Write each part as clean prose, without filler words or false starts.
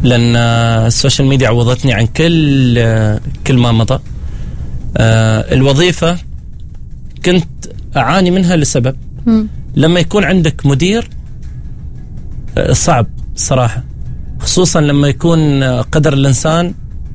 لأن السوشيال ميديا عوضتني عن كل ما مضى. الوظيفة كنت أعاني منها لسبب. لما يكون عندك مدير صعب صراحة، خصوصا لما يكون قدر الإنسان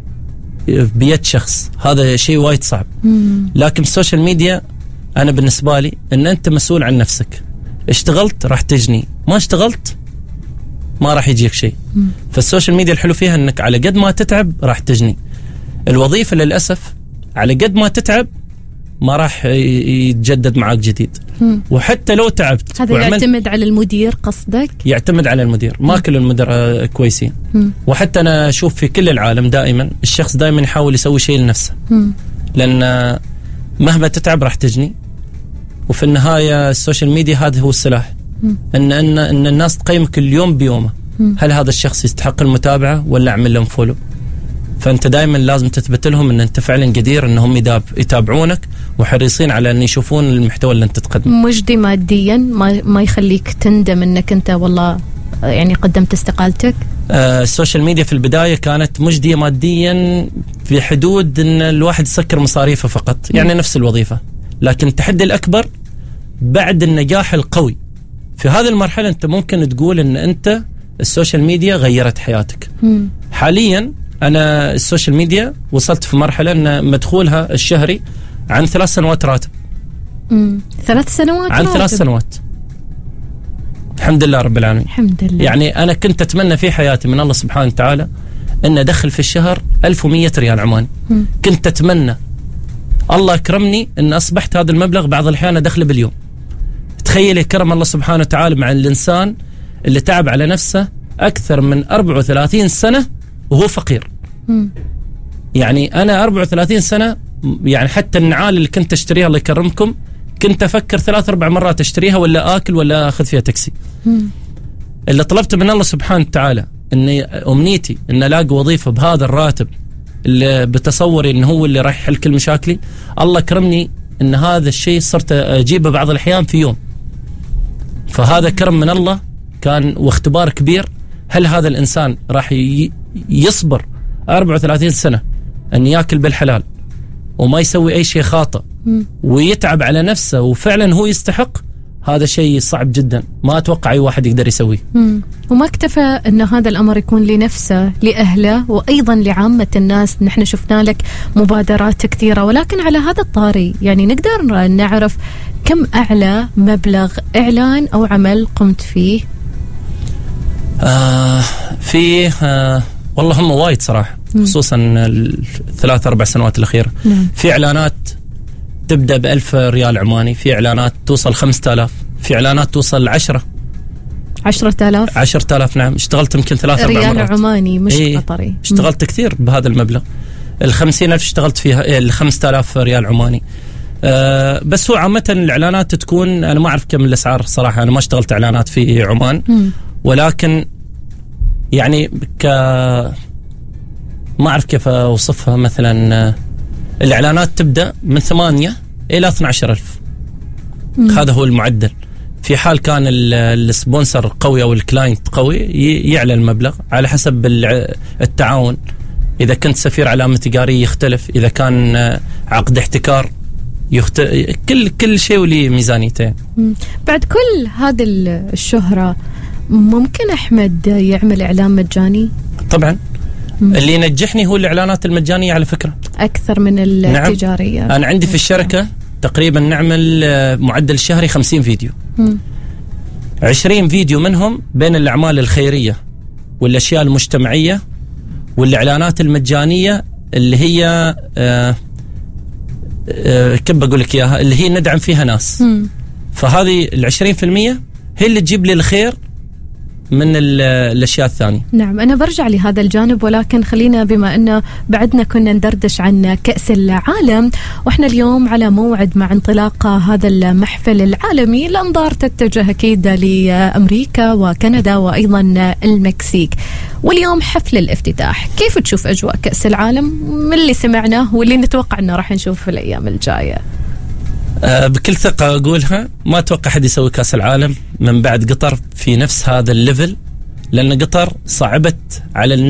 بيد شخص، هذا شيء وايد صعب. لكن السوشيال ميديا أنا بالنسبة لي أن أنت مسؤول عن نفسك، اشتغلت راح تجني، ما اشتغلت ما راح يجيك شيء. فالسوشيال ميديا الحلو فيها أنك على قد ما تتعب راح تجني. الوظيفة للأسف على قد ما تتعب ما راح يتجدد معك جديد. وحتى لو تعبت هذا يعتمد على المدير قصدك؟ يعتمد على المدير، ما كل المدراء كويسين. وحتى أنا أشوف في كل العالم دائما الشخص دائما يحاول يسوي شيء لنفسه، لأن مهما تتعب راح تجني. وفي النهاية السوشيال ميديا هذا هو السلاح، إن الناس تقيمك اليوم بيومه. هل هذا الشخص يستحق المتابعة ولا أعمل لهم فولو؟ فأنت دائما لازم تثبت لهم أن أنت فعلا قدير أنهم يتابعونك وحريصين على أن يشوفون المحتوى اللي أنت تقدمه. مجدي ماديا ما يخليك تندم أنك أنت والله يعني قدمت استقالتك؟ السوشيال ميديا في البداية كانت مجدية ماديا في حدود أن الواحد يسكر مصاريفه فقط، يعني نفس الوظيفة. لكن التحدي الأكبر بعد النجاح القوي في هذه المرحلة، أنت ممكن تقول أن أنت السوشيال ميديا غيرت حياتك. حاليا أنا السوشيال ميديا وصلت في مرحلة أن مدخولها الشهري عن 3 سنوات راتب. 3 سنوات عن راتب. 3 سنوات الحمد لله رب العالمين. الحمد لله. يعني أنا كنت أتمنى في حياتي من الله سبحانه وتعالى أن أدخل في الشهر 1100 ريال عماني. كنت أتمنى الله أكرمني أن أصبحت هذا المبلغ، بعض الأحيان أدخله باليوم. تخيل كرم الله سبحانه وتعالى مع الإنسان اللي تعب على نفسه أكثر من 34 سنة وهو فقير. يعني أنا 34 سنة، يعني حتى النعال اللي كنت أشتريها الله يكرمكم كنت أفكر 3-4 مرات أشتريها ولا آكل ولا أخذ فيها تاكسي. اللي طلبت من الله سبحانه وتعالى أني أمنيتي أن ألاقي وظيفة بهذا الراتب اللي بتصوري أنه هو اللي راح يحل كل مشاكلي. الله كرمني أن هذا الشيء صرت أجيبه بعض الأحيان في يوم. فهذا كرم من الله كان واختبار كبير. هل هذا الإنسان راح يصبر 34 سنة أن يأكل بالحلال وما يسوي أي شيء خاطئ ويتعب على نفسه وفعلا هو يستحق؟ هذا شيء صعب جدا، ما أتوقع أي واحد يقدر يسويه. وما اكتفى أن هذا الأمر يكون لنفسه، لأهله، وأيضا لعامة الناس. نحن شفنا لك مبادرات كثيرة، ولكن على هذا الطاري يعني نقدر نعرف كم أعلى مبلغ إعلان أو عمل قمت فيه؟ والله هم وايد صراحة، خصوصا 3-4 سنوات الأخيرة. في إعلانات تبدأ ب1000 ريال عماني، في إعلانات توصل 5000، في إعلانات توصل 10,000. نعم. اشتغلت يمكن 3-4 ريال مرات عماني مش قطري. اشتغلت كثير بهذا المبلغ. 50,000 اشتغلت فيها، 5000 ريال عماني. بس هو عامة الإعلانات تكون، أنا ما أعرف كم الأسعار صراحة، أنا ما اشتغلت إعلانات في عمان. ولكن يعني ما أعرف كيف أوصفها. مثلا الإعلانات تبدأ من 8 إلى 12,000. هذا هو المعدل. في حال كان السبونسر قوي أو الكلاينت قوي يعلى المبلغ على حسب التعاون. إذا كنت سفير علامة تجارية يختلف، إذا كان عقد احتكار يختلف. كل شيء وليه ميزانيته. بعد كل هذه الشهرة ممكن أحمد يعمل إعلان مجاني؟ طبعا. اللي ينجحني هو الإعلانات المجانية على فكرة أكثر من التجارية. نعم. أنا عندي في الشركة تقريبا نعمل معدل شهري 50 فيديو. 20 فيديو منهم بين الأعمال الخيرية والأشياء المجتمعية والإعلانات المجانية اللي هي كيف بقول لك إياها، اللي هي ندعم فيها ناس. فهذه 20% هي اللي تجيب لي الخير من الأشياء الثانية. نعم، أنا برجع لهذا الجانب، ولكن خلينا بما أنه بعدنا كنا ندردش عن كأس العالم، وإحنا اليوم على موعد مع انطلاق هذا المحفل العالمي. الأنظار تتجه أكيد لأمريكا وكندا وأيضا المكسيك، واليوم حفل الافتتاح. كيف تشوف أجواء كأس العالم من اللي سمعناه واللي نتوقع أنه راح نشوف في الأيام الجاية؟ بكل ثقة أقولها، ما أتوقع حد يسوي كأس العالم من بعد قطر في نفس هذا الليفل، لأن قطر صعبت على